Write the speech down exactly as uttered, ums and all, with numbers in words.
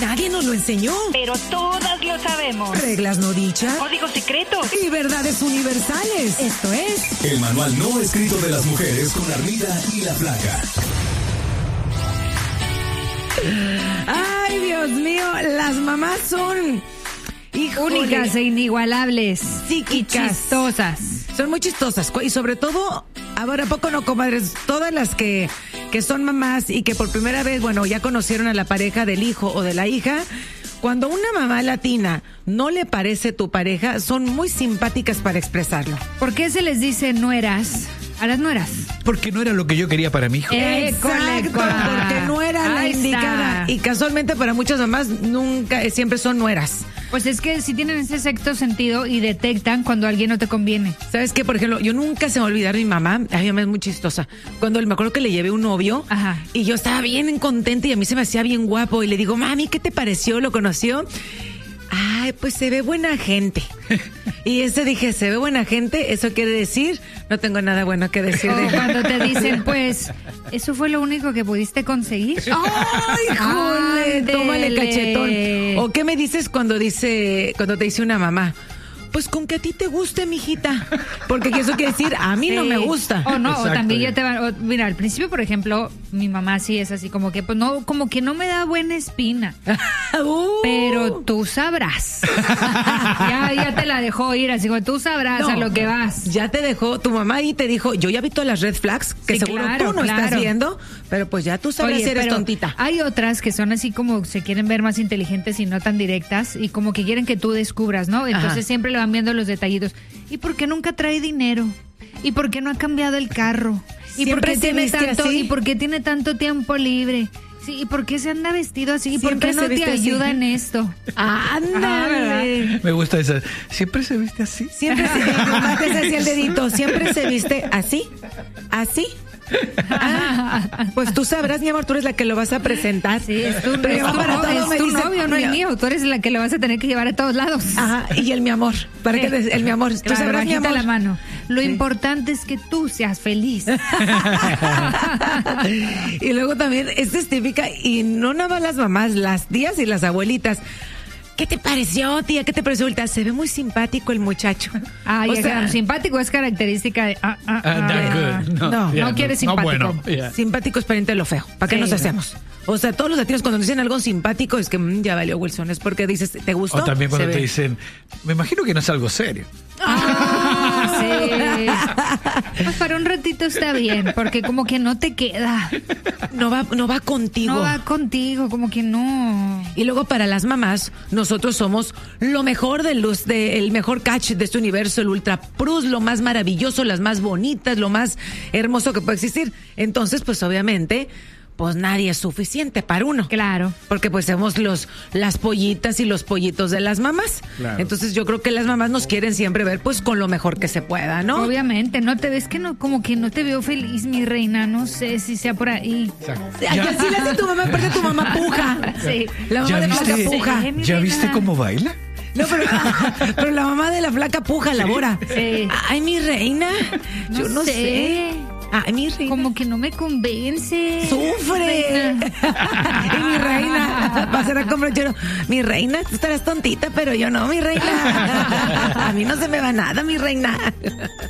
nadie nos lo enseñó. Pero todas lo sabemos. Reglas no dichas. Códigos secretos. Y verdades universales. Esto es... El manual no escrito de las mujeres con Armida y la Flaca. Ay, Dios mío, las mamás son... Híjole, únicas e inigualables. psíquicas. Y chistosas. Son muy chistosas. Y sobre todo, ahora, ¿a poco no, comadres? Todas las que, que son mamás y que por primera vez, bueno, ya conocieron a la pareja del hijo o de la hija. Cuando una mamá latina no le parece tu pareja, son muy simpáticas para expresarlo. ¿Por qué se les dice nueras a las nueras? Porque no era lo que yo quería para mi hijo. Eh, Exacto, porque no era la Ahí indicada. está. Y casualmente para muchas mamás nunca, eh, siempre son nueras. Pues es que sí tienen ese sexto sentido y detectan cuando alguien no te conviene. ¿Sabes qué? Por ejemplo, yo nunca se me va a olvidar mi mamá. A mi mamá es muy chistosa. Cuando me acuerdo que le llevé un novio. Ajá. Y yo estaba bien contenta y a mí se me hacía bien guapo. Y le digo, mami, ¿qué te pareció? ¿Lo conoció? Ay, pues se ve buena gente. Y ese dije, se ve buena gente, eso quiere decir, no tengo nada bueno que decir de O cuando te dicen, pues, ¿eso fue lo único que pudiste conseguir? ¡Ay, jole! Ándele. Tómale cachetón. ¿O qué me dices cuando dice, cuando te dice una mamá? Pues con que a ti te guste, mijita. Porque eso quiere decir, a mí Sí. no me gusta. O no, Exacto, o también ya. ya te van. o, mira, al principio, por ejemplo, mi mamá sí es así como que, pues no, como que no me da buena espina. Uh. Pero tú sabrás. ya, ya te la dejó ir, así como tú sabrás No, a lo que vas. Ya te dejó, tu mamá y te dijo, yo ya vi todas las red flags que Sí, seguro claro, tú no claro. estás viendo, pero pues ya tú sabrás Oye, si eres pero tontita. Hay otras que son así como se quieren ver más inteligentes y no tan directas y como que quieren que tú descubras, ¿no? Entonces Ajá. siempre le van viendo los detallitos. ¿Y por qué nunca trae dinero? ¿Y por qué no ha cambiado el carro? ¿Y por ¿Siempre qué te tiene viste tanto así? y por qué tiene tanto tiempo libre? Sí, ¿y por qué se anda vestido así? ¿Y por Siempre qué no se te viste así. ayuda en esto? Ándale. Me gusta esa. ¿Siempre se viste así? Siempre se mi mamá te hace así el dedito. Siempre se viste así, así. Ah, pues tú sabrás, mi amor, tú eres la que lo vas a presentar. Sí, es tu, Pero es mi mamá tu para no- todo es me tu dice, novio, no el mi- mío. Tú eres la que lo vas a tener que llevar a todos lados. Ajá, y el mi amor. ¿Para qué? El mi amor. Tú Claro, sabrás, mi bajita amor. la mano. Lo importante es que tú seas feliz. Y luego también, esta es típica, y no nada más las mamás, las tías y las abuelitas. ¿Qué te pareció, tía? ¿Qué te pareció? Ahorita se ve muy simpático el muchacho. Ay, O es sea, que simpático es característica de. Ah, ah, Ah, ah. not good. No, yeah, no quiere simpático. bueno, yeah. simpático es pariente de lo feo. ¿Para qué Sí, nos no. hacemos? O sea, todos los latinos cuando nos dicen algo simpático es que mm, ya valió, Wilson. Es porque dices, ¿te gustó? O también cuando Se te ve. dicen, me imagino que no es algo serio. Ah, sí. Pues para un ratito está bien, porque como que no te queda. No va, no va contigo. No va contigo, como que no. Y luego para las mamás, nosotros somos lo mejor de luz, de, el mejor catch de este universo, el Ultra Plus, lo más maravilloso, las más bonitas, lo más hermoso que puede existir. Entonces, pues obviamente, pues nadie es suficiente para uno. Claro. Porque pues somos los, las pollitas y los pollitos de las mamás. Claro. Entonces yo creo que las mamás nos quieren siempre ver pues con lo mejor que se pueda, ¿no? Obviamente, no te ves que no, como que no te veo feliz, mi reina. No sé si sea por ahí. Ay, así le hace tu mamá, aparte tu mamá puja. Sí. La mamá ¿Ya de flaca viste, puja. Sí, mi ¿ya reina. viste cómo baila? No, pero, pero la mamá de la flaca puja, labora. Sí. Ay, mi reina. Yo no sé. Ay, mi reina. Como que no me convence. ¡Sufre! Reina. Y mi reina, va a ser a comprar yo. Mi reina, tú estarás tontita, pero yo no, mi reina. A mí no se me va nada, mi reina.